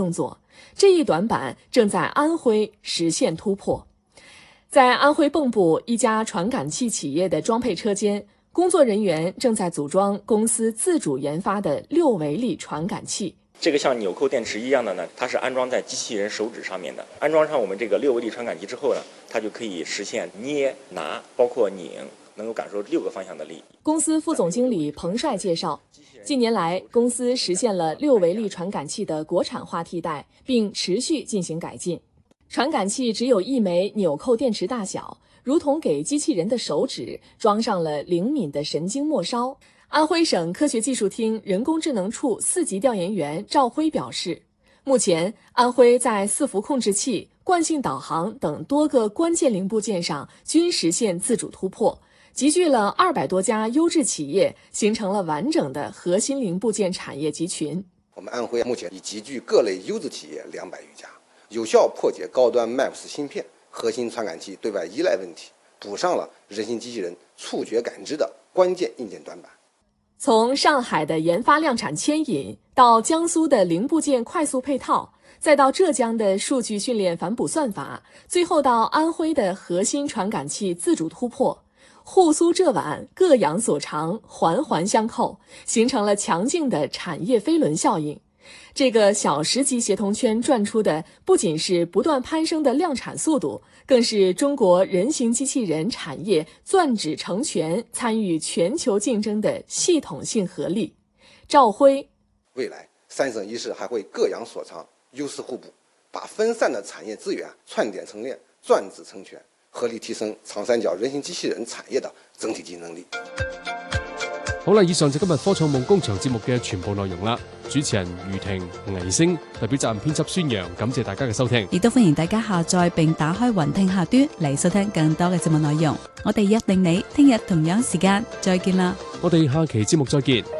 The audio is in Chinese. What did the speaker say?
动作。这一短板正在安徽实现突破。在安徽蚌埠一家传感器企业的装配车间，工作人员正在组装公司自主研发的6维力传感器。 这个像纽扣电池一样的呢，它是安装在机器人手指上面的。安装上我们这个6维力传感器之后呢，它就可以实现捏、拿，包括拧，能够感受6个方向的力。 公司副总经理彭帅介绍，近年来公司实现了6维力传感器的国产化替代，并持续进行改进。传感器只有1枚纽扣电池大小，如同给机器人的手指装上了灵敏的神经末梢。安徽省科学技术厅人工智能处4级调研员赵辉表示，目前安徽在伺服控制器、惯性导航等多个关键零部件上均实现自主突破，集聚了200多家优质企业，形成了完整的核心零部件产业集群。 我们安徽目前已集聚各类优质企业200余家，有效破解高端 MAPS 芯片、核心传感器对外依赖问题，补上了人形机器人触觉感知的关键硬件短板。 从上海的研发量产牵引，到江苏的零部件快速配套，再到浙江的数据训练反哺算法，最后到安徽的核心传感器自主突破，沪苏浙皖各养所长，环环相扣，形成了强劲的产业飞轮效应。这个小10级协同圈转出的不仅是不断攀升的量产速度，更是中国人形机器人产业钻指成全、参与全球竞争的系统性合力。赵辉， 未来3省1市还会各养所长，优势互补，把分散的产业資源串点成链，钻指成全，合力提升長三角人形機器人產業的整體競爭力。 好啦，以上就今日科創夢工場節目嘅全部內容啦。主持人余婷、倪星，代表責任編輯孫陽，感謝大家嘅收聽。 亦都歡迎大家下載並打開雲聽客端嚟收聽更多嘅節目內容。我哋約定你聽日同樣時間再見啦。 我哋下期節目再見。